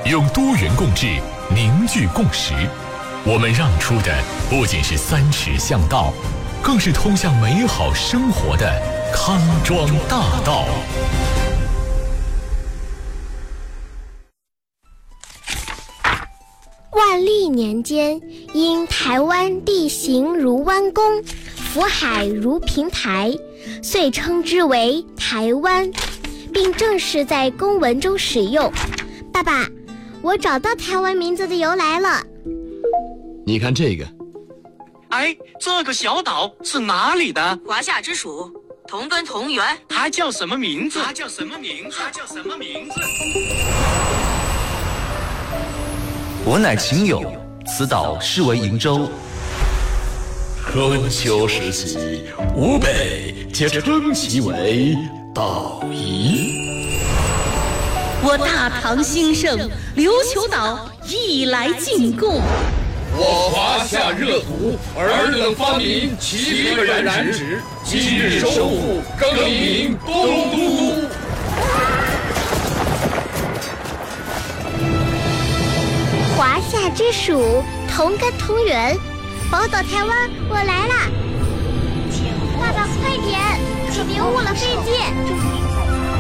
用多元共治凝聚共识。我们让出的不仅是三尺巷道，更是通向美好生活的康庄大道。 万历年间，因台湾地形如弯弓，福海如平台，遂称之为台湾，并正式在公文中使用。爸爸，我找到台湾名字的由来了。 你看这个， 哎，这个小岛是哪里的？ 华夏之属，同根同源。 它叫什么名字？ 我乃秦友，此岛是为瀛洲。 春秋时期，吾辈皆称其为岛夷。 我大唐兴盛，琉球岛亦来进贡。 我华夏热土，尔等发明齐个染指，今日收复，更名东都。 华夏之属，同根同源，宝岛台湾，我来啦！爸爸，快点，可别误了飞机！